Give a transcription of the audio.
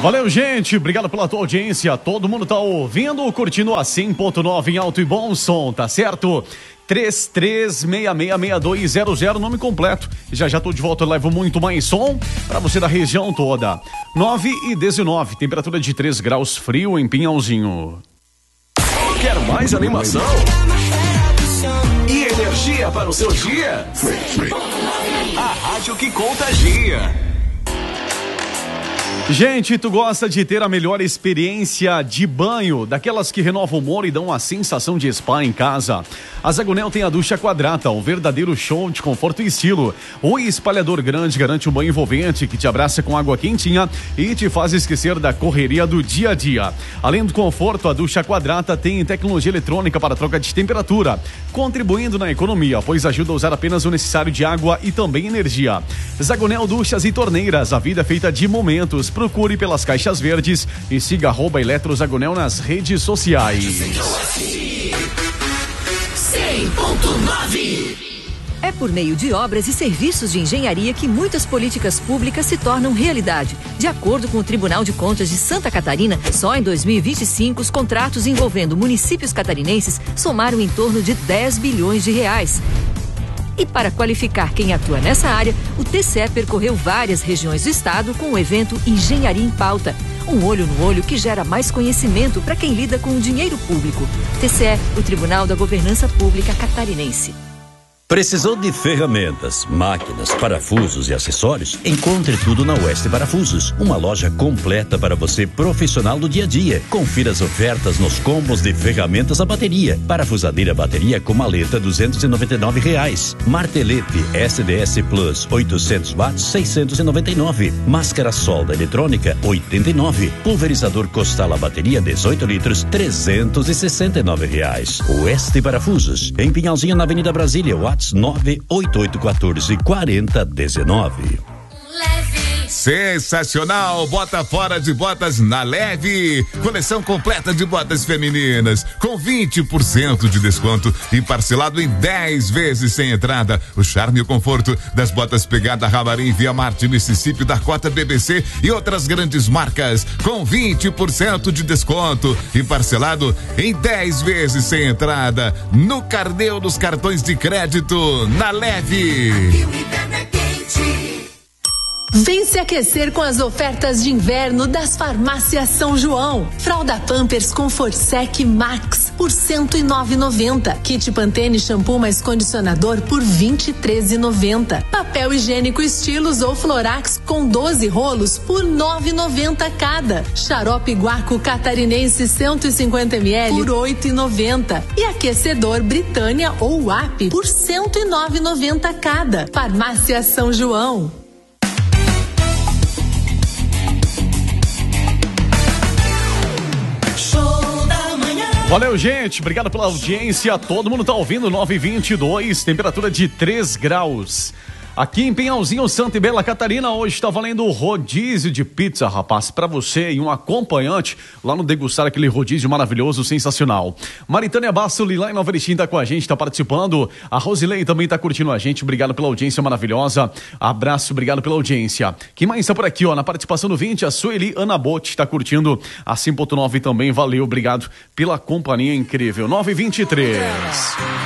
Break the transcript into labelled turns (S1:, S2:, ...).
S1: Valeu, gente. Obrigado pela tua audiência. Todo mundo tá ouvindo, curtindo a 100.9 em alto e bom som, tá certo? 33666200, nome completo. Já tô de volta, eu levo muito mais som pra você da região toda. 9:19, temperatura de 3 graus, frio em Pinhalzinho.
S2: Quer mais animação? E energia para o seu dia? A rádio que contagia.
S1: Gente, tu gosta de ter a melhor experiência de banho, daquelas que renovam o humor e dão a sensação de spa em casa? A Zagonel tem a ducha quadrata, um verdadeiro show de conforto e estilo. O espalhador grande garante um banho envolvente que te abraça com água quentinha e te faz esquecer da correria do dia a dia. Além do conforto, a ducha quadrata tem tecnologia eletrônica para troca de temperatura, contribuindo na economia, pois ajuda a usar apenas o necessário de água e também energia. Zagonel Duchas e Torneiras, a vida é feita de momentos. Procure pelas caixas verdes e siga @eletrozagonel nas redes sociais.
S3: 100.9. É por meio de obras e serviços de engenharia que muitas políticas públicas se tornam realidade. De acordo com o Tribunal de Contas de Santa Catarina, só em 2025 os contratos envolvendo municípios catarinenses somaram em torno de 10 bilhões de reais. E para qualificar quem atua nessa área, o TCE percorreu várias regiões do estado com o evento Engenharia em Pauta. Um olho no olho que gera mais conhecimento para quem lida com o dinheiro público. TCE, o Tribunal da Governança Pública Catarinense.
S4: Precisou de ferramentas, máquinas, parafusos e acessórios? Encontre tudo na Oeste Parafusos, uma loja completa para você profissional do dia a dia. Confira as ofertas nos combos de ferramentas a bateria. Parafusadeira bateria com maleta R$299. Martelete SDS Plus 800 watts 699. Máscara solda eletrônica 89. Pulverizador Costal a bateria 18 litros R$369. Oeste Parafusos, em Pinhalzinho na Avenida Brasília, 988144019.
S5: Sensacional! Bota fora de botas na Leve. Coleção completa de botas femininas com 20% de desconto e parcelado em 10 vezes sem entrada. O charme e o conforto das botas Pegada Ramarim, Via Marte, Mississippi, Dakota, BBC e outras grandes marcas com 20% de desconto e parcelado em 10 vezes sem entrada no carnê dos cartões de crédito na Leve.
S6: Vem se aquecer com as ofertas de inverno das farmácias São João. Fralda Pampers com Forsec Max por R$109,90. Kit Pantene shampoo mais condicionador por R$23,90. Papel higiênico Estilos ou Florax com 12 rolos por R$9,90 cada. Xarope Guaco Catarinense 150 ml por R$8,90. E aquecedor Britânia ou WAP por R$109,90 cada. Farmácia São João.
S1: Valeu, gente. Obrigado pela audiência. Todo mundo tá ouvindo. 9:22, temperatura de 3 graus. Aqui em Pinhalzinho, Santa e Bela Catarina, hoje está valendo rodízio de pizza, rapaz, para você e um acompanhante lá no degustar aquele rodízio maravilhoso, sensacional. Maritânia Bassoli lá em Nova Erechim tá com a gente, tá participando. A Rosilei também tá curtindo a gente. Obrigado pela audiência maravilhosa. Abraço, obrigado pela audiência. Quem mais tá por aqui, ó, na participação do 20, a Sueli Ana Botti tá curtindo a 100.9 também. Valeu, obrigado pela companhia incrível. 9:23.